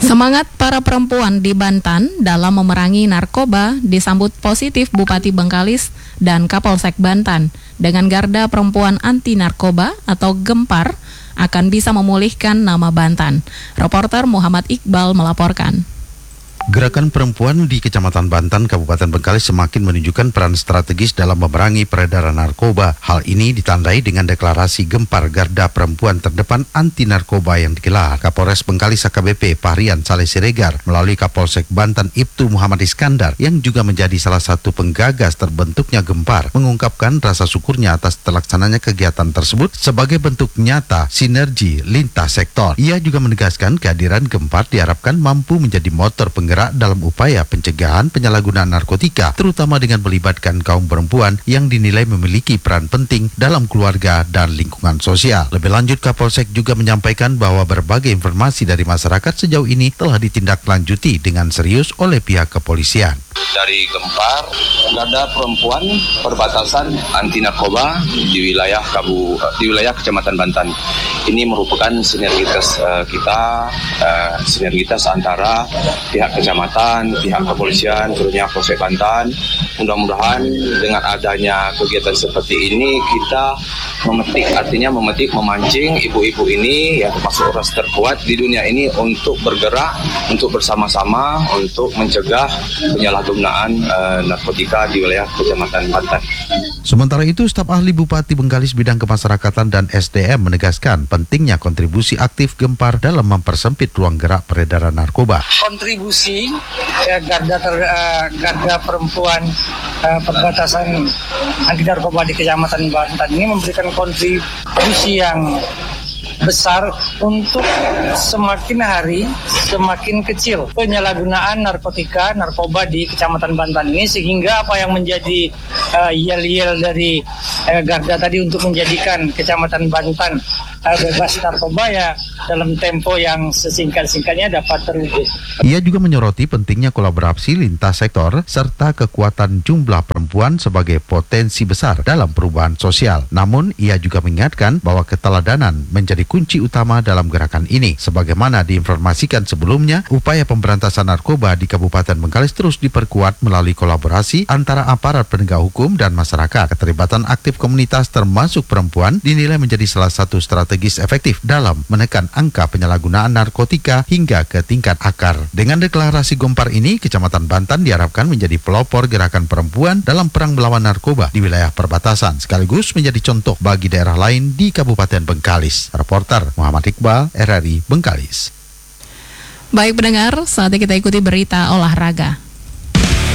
Semangat para perempuan di Banten dalam memerangi narkoba disambut positif Bupati Bengkalis dan Kapolsek Banten. Dengan Garda Perempuan Anti Narkoba atau Gempar akan bisa memulihkan nama Banten. Reporter Muhammad Iqbal melaporkan. Gerakan perempuan di Kecamatan Banten, Kabupaten Bengkalis semakin menunjukkan peran strategis dalam memerangi peredaran narkoba. Hal ini ditandai dengan deklarasi Gempar Garda Perempuan Terdepan Anti Narkoba yang digelar. Kapolres Bengkalis AKBP Pahrian Saleh Siregar melalui Kapolsek Banten Ibtu Muhammad Iskandar yang juga menjadi salah satu penggagas terbentuknya Gempar mengungkapkan rasa syukurnya atas terlaksananya kegiatan tersebut sebagai bentuk nyata sinergi lintas sektor. Ia juga menegaskan kehadiran Gempar diharapkan mampu menjadi motor penggerak dalam upaya pencegahan penyalahgunaan narkotika, terutama dengan melibatkan kaum perempuan yang dinilai memiliki peran penting dalam keluarga dan lingkungan sosial. Lebih lanjut, Kapolsek juga menyampaikan bahwa berbagai informasi dari masyarakat sejauh ini telah ditindaklanjuti dengan serius oleh pihak kepolisian. Dari Gempar, Garda Perempuan Perbatasan Anti Narkoba di wilayah Kecamatan Banten. Ini merupakan sinergitas sinergitas antara pihak kecamatan, pihak kepolisian, terutama Polsek Banten. Mudah-mudahan dengan adanya kegiatan seperti ini kita memancing ibu-ibu ini yang termasuk ras terkuat di dunia ini untuk bergerak, untuk bersama-sama untuk mencegah penyalahgunaan narkotika di wilayah Kecamatan Banten. Sementara itu, staf ahli Bupati Bengkalis bidang kemasyarakatan dan SDM menegaskan pentingnya kontribusi aktif Gempar dalam mempersempit ruang gerak peredaran narkoba. Kontribusi Garda Perempuan Perbatasan Anti Narkoba di Kecamatan Banten ini memberikan kontribusi yang besar untuk semakin hari semakin kecil penyalahgunaan narkoba di Kecamatan Banten ini, sehingga apa yang menjadi yel-yel dari Garda tadi untuk menjadikan Kecamatan Banten bebas narkoba ya dalam tempo yang sesingkat-singkatnya dapat terwujud. Ia juga menyoroti pentingnya kolaborasi lintas sektor serta kekuatan jumlah perempuan sebagai potensi besar dalam perubahan sosial. Namun, ia juga mengingatkan bahwa keteladanan menjadi kunci utama dalam gerakan ini. Sebagaimana diinformasikan sebelumnya, upaya pemberantasan narkoba di Kabupaten Bengkalis terus diperkuat melalui kolaborasi antara aparat penegak hukum dan masyarakat. Keterlibatan aktif komunitas termasuk perempuan dinilai menjadi salah satu strategis efektif dalam menekan angka penyalahgunaan narkotika hingga ke tingkat akar. Dengan deklarasi Gempar ini, Kecamatan Banten diharapkan menjadi pelopor gerakan perempuan dalam perang melawan narkoba di wilayah perbatasan, sekaligus menjadi contoh bagi daerah lain di Kabupaten Bengkalis. Reporter Muhammad Iqbal, RRI Bengkalis. Baik pendengar, saatnya kita ikuti berita olahraga.